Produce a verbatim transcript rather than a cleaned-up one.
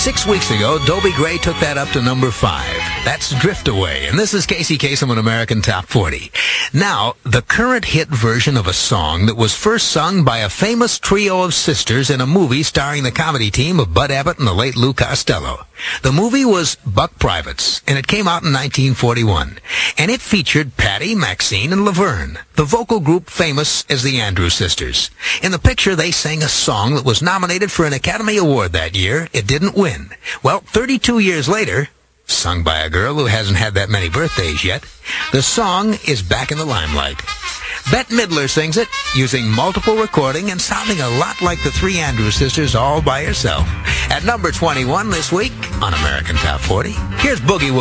Six weeks ago, Dobie Gray took that up to number five. That's Drift Away, and this is Casey Kasem on American Top forty. Now, the current hit version of a song that was first sung by a famous trio of sisters in a movie starring the comedy team of Bud Abbott and the late Lou Costello. The movie was Buck Privates, and it came out in nineteen forty-one. And it featured Patty, Maxine, and Laverne, the vocal group famous as the Andrews Sisters. In the picture, they sang a song that was nominated for an Academy Award that year. It didn't win. Well, thirty-two years later, sung by a girl who hasn't had that many birthdays yet, the song is back in the limelight. Bette Midler sings it, using multiple recording and sounding a lot like the three Andrews Sisters all by herself. At number twenty-one this week on American Top forty, here's Boogie Woogie.